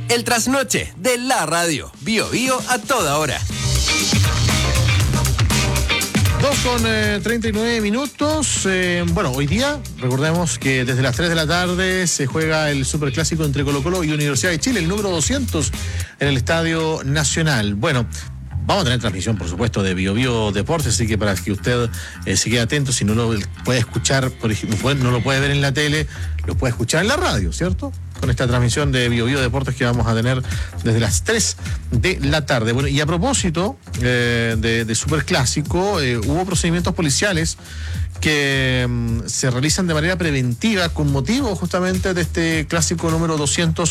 El trasnoche de la radio. Bio Bio a toda hora. 2:39. Bueno, hoy día, recordemos que desde las 3 de la tarde se juega el superclásico entre Colo-Colo y Universidad de Chile, el número 200 en el Estadio Nacional. Bueno, vamos a tener transmisión, por supuesto, de Bio Bio Deportes, así que para que usted se quede atento, si no lo puede escuchar, por ejemplo, no lo puede ver en la tele, lo puede escuchar en la radio, ¿cierto? Con esta transmisión de Bio Bio Deportes que vamos a tener desde las 3 de la tarde. Bueno, y a propósito de Superclásico, hubo procedimientos policiales que se realizan de manera preventiva con motivo justamente de este clásico número 200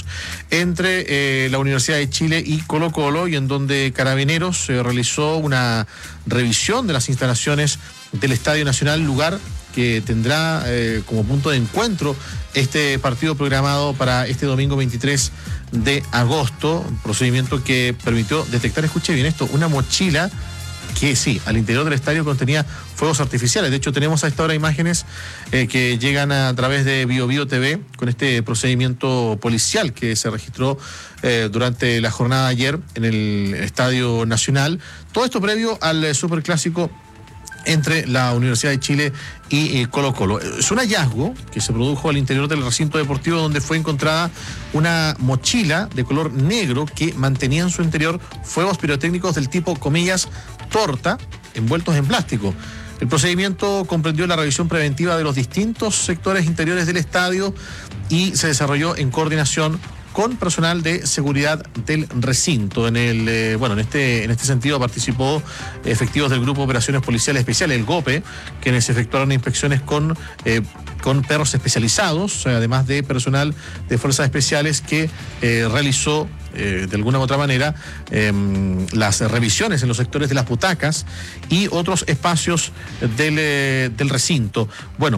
entre la Universidad de Chile y Colo-Colo, y en donde Carabineros realizó una revisión de las instalaciones del Estadio Nacional, lugar que tendrá como punto de encuentro este partido programado para este domingo 23 de agosto, un procedimiento que permitió detectar, escuche bien esto, una mochila que sí, al interior del estadio contenía fuegos artificiales. De hecho, tenemos a esta hora imágenes que llegan a través de Bio Bio TV con este procedimiento policial que se registró durante la jornada de ayer en el Estadio Nacional. Todo esto previo al superclásico entre la Universidad de Chile y Colo-Colo. Es un hallazgo que se produjo al interior del recinto deportivo, donde fue encontrada una mochila de color negro que mantenía en su interior fuegos pirotécnicos del tipo, comillas, torta, envueltos en plástico. El procedimiento comprendió la revisión preventiva de los distintos sectores interiores del estadio y se desarrolló en coordinación con personal de seguridad del recinto. En este sentido participó efectivos del Grupo de Operaciones Policiales Especiales, el GOPE, quienes efectuaron inspecciones con perros especializados, además de personal de fuerzas especiales que realizó de alguna u otra manera las revisiones en los sectores de las butacas y otros espacios del recinto. Bueno,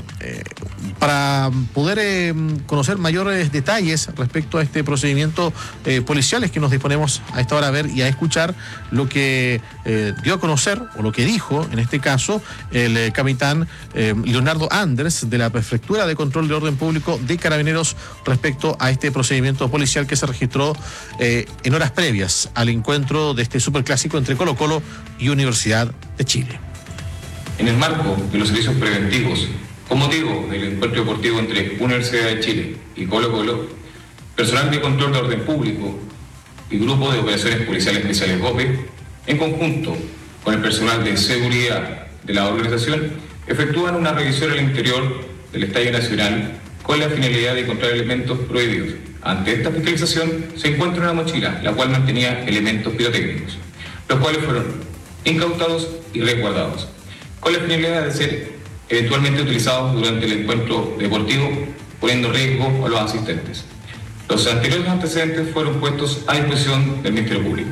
para poder conocer mayores detalles respecto a este procedimiento policial, es que nos disponemos a esta hora a ver y a escuchar lo que dio a conocer, o lo que dijo en este caso el capitán Leonardo Anders, de la Prefectura de Control de Orden Público de Carabineros, respecto a este procedimiento policial que se registró en horas previas al encuentro de este superclásico entre Colo-Colo y Universidad de Chile. En el marco de los servicios preventivos, con motivo del encuentro deportivo entre Universidad de Chile y Colo-Colo, personal de control de orden público y Grupo de Operaciones Policiales Especiales GOPE, en conjunto con el personal de seguridad de la organización, efectúan una revisión al interior del Estadio Nacional con la finalidad de encontrar elementos prohibidos. Ante esta fiscalización se encuentra una mochila, la cual mantenía elementos pirotécnicos, los cuales fueron incautados y resguardados, con la finalidad de ser eventualmente utilizados durante el encuentro deportivo, poniendo riesgo a los asistentes. Los anteriores antecedentes fueron puestos a disposición del Ministerio Público.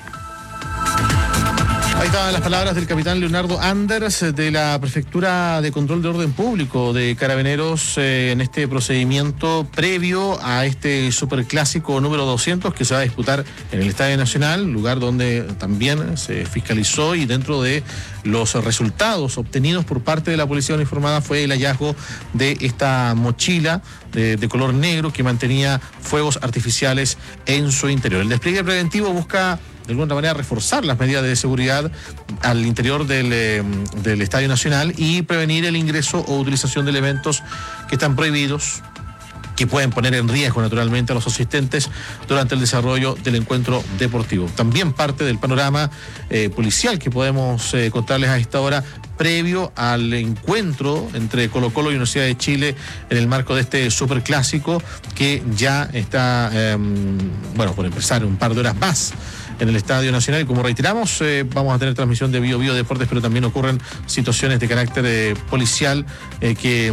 Ahí estaban las palabras del capitán Leonardo Anders, de la Prefectura de Control de Orden Público de Carabineros, en este procedimiento previo a este superclásico número 200 que se va a disputar en el Estadio Nacional, lugar donde también se fiscalizó, y dentro de los resultados obtenidos por parte de la policía uniformada fue el hallazgo de esta mochila de color negro que mantenía fuegos artificiales en su interior. El despliegue preventivo busca de alguna manera reforzar las medidas de seguridad al interior del Estadio Nacional y prevenir el ingreso o utilización de elementos que están prohibidos, que pueden poner en riesgo naturalmente a los asistentes durante el desarrollo del encuentro deportivo. También parte del panorama policial que podemos contarles a esta hora, previo al encuentro entre Colo-Colo y Universidad de Chile en el marco de este superclásico que ya está, por empezar un par de horas más en el Estadio Nacional. Y como reiteramos, vamos a tener transmisión de Bio Bio Deportes, pero también ocurren situaciones de carácter policial que